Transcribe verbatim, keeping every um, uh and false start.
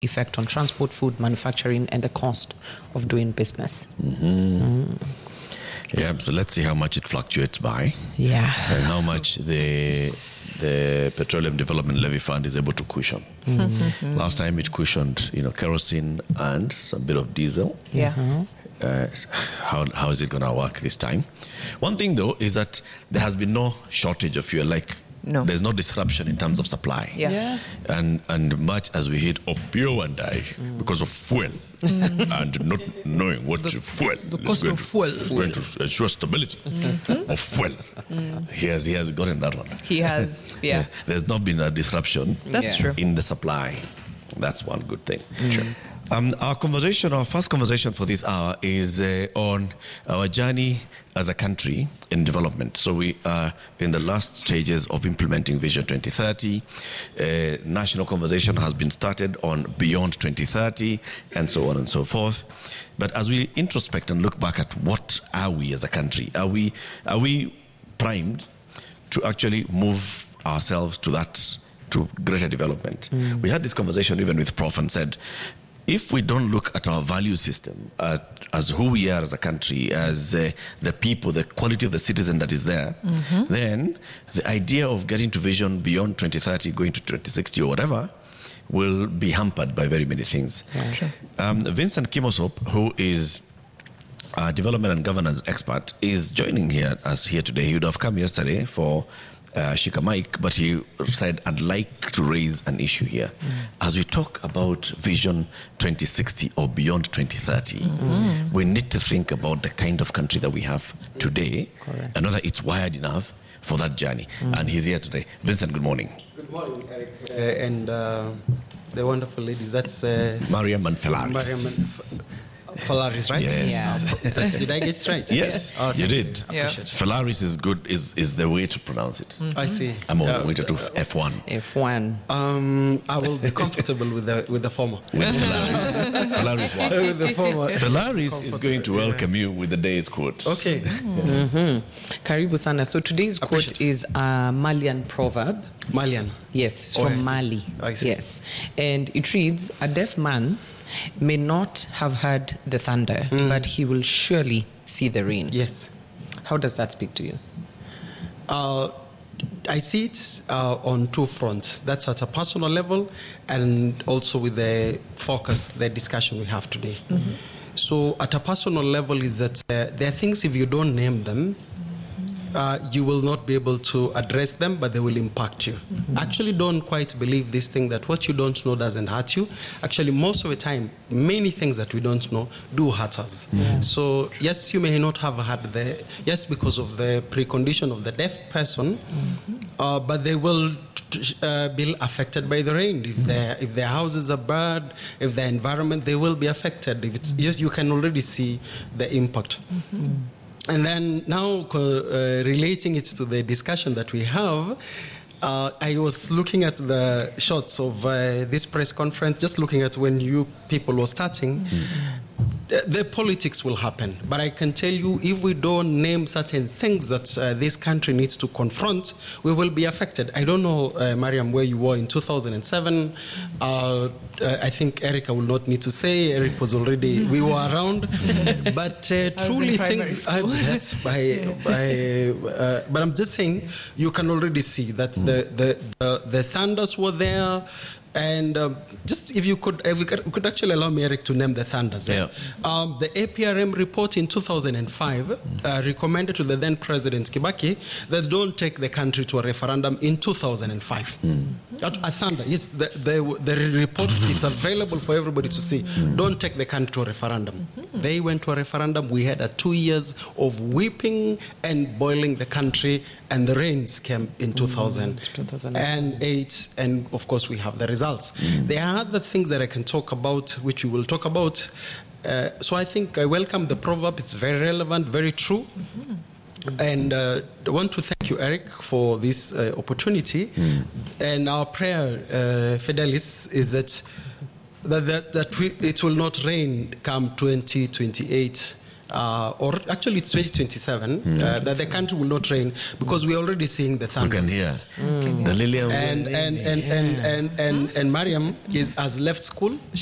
effect on transport, food, manufacturing, and the cost of doing business. Mm-hmm. Mm. Yeah, so let's see how much it fluctuates by. Yeah. And how much the the Petroleum Development Levy Fund is able to cushion. Mm-hmm. Last time it cushioned, you know, kerosene and some bit of diesel. Yeah. Mm-hmm. Uh, how how is it going to work this time? One thing though is that there has been no shortage of fuel. Like no. there's no disruption in terms of supply. Yeah. Yeah. And and much as we hit Opio and I mm. because of fuel mm. and not knowing what the, fuel the cost of to, fuel is going to ensure stability mm-hmm. of fuel. Mm. He has he has gotten that one. He has. Yeah. Yeah. There's not been a disruption. That's yeah. true. In the supply. That's one good thing. Mm. Sure. Um, our conversation, our first conversation for this hour is uh, on our journey as a country in development. So we are in the last stages of implementing Vision twenty thirty. Uh, national conversation has been started on Beyond twenty thirty and so on and so forth. But as we introspect and look back at what are we as a country, are we, are we primed to actually move ourselves to that, to greater development? Mm. We had this conversation even with Prof and said, if we don't look at our value system, uh, as who we are as a country, as uh, the people, the quality of the citizen that is there, mm-hmm. then the idea of getting to vision beyond twenty thirty, going to twenty sixty or whatever, will be hampered by very many things. Yeah. Sure. Um, Vincent Kimosop, who is a development and governance expert, is joining here us here today. He would have come yesterday for Uh, Shika Mike, but he said, I'd like to raise an issue here. Mm. As we talk about Vision twenty sixty or beyond twenty thirty, mm-hmm. we need to think about the kind of country that we have today. Correct. And whether it's wired enough for that journey. Mm. And he's here today. Vincent, good morning. Good morning, Eric. Uh, and uh, the wonderful ladies. That's uh, Mariam and Felaris. Mariam and Felaris, right? Yes. Yeah. Did I get it right? Yes, oh, you did. Yeah. Felaris is good, is, is the way to pronounce it. Mm-hmm. I see. I'm on uh, the way to F one. F one. Um, I will be comfortable with the with the former. With Felaris. Felaris what? With the former. Felaris is going to welcome yeah. you with the day's quote. Okay. Mm-hmm. Karibu sana. So today's quote is a Malian proverb. Malian? Yes, oh, from I Mali. I see. Yes. And it reads, a deaf man may not have heard the thunder, mm. but he will surely see the rain. Yes. How does that speak to you? Uh, I see it uh, on two fronts. That's at a personal level and also with the focus, the discussion we have today. Mm-hmm. So at a personal level is that uh, there are things, if you don't name them, Uh, you will not be able to address them, but they will impact you. Mm-hmm. Actually, don't quite believe this thing that what you don't know doesn't hurt you. Actually, most of the time, many things that we don't know do hurt us. Yeah. So, yes, you may not have had the, yes, because of the precondition of the deaf person, mm-hmm. uh, but they will uh, be affected by the rain. If, mm-hmm. their, if their houses are burned, if their environment, they will be affected. If it's, mm-hmm. yes, you can already see the impact. Mm-hmm. And then now uh, relating it to the discussion that we have, uh, I was looking at the shots of uh, this press conference, just looking at when you people were starting. Mm-hmm. The, the politics will happen. But I can tell you, if we don't name certain things that uh, this country needs to confront, we will be affected. I don't know, uh, Mariam, where you were in two thousand seven. Uh, I think Erica will not need to say. Eric was already, we were around. But uh, truly things, I, that's by, by uh, but I'm just saying, you can already see that mm. the, the, the, the thunders were there. And um, just if you could, if we could, we could actually allow me, Eric, to name the thunders. Yeah. Um, the A P R M report in two thousand five mm. uh, recommended to the then President Kibaki that don't take the country to a referendum in two thousand five. Mm. A thunder, yes, the, the, the report is available for everybody to see. Mm. Don't take the country to a referendum. Mm-hmm. They went to a referendum. We had a two years of weeping and boiling the country, and the rains came in two thousand eight, and of course we have the results. Mm. There are other things that I can talk about, which we will talk about. Uh, so I think I welcome the proverb. It's very relevant, very true. Mm-hmm. And uh, I want to thank you, Eric, for this uh, opportunity. Mm. And our prayer, uh, Fidelis, is that that, that, that we, it will not rain come twenty twenty-eight. uh, or actually it's twenty twenty-seven, uh, that the country will not rain because we're already seeing the We thunders. can hear the Lilium. And and and, and, and, and, and Mariam is, has left school.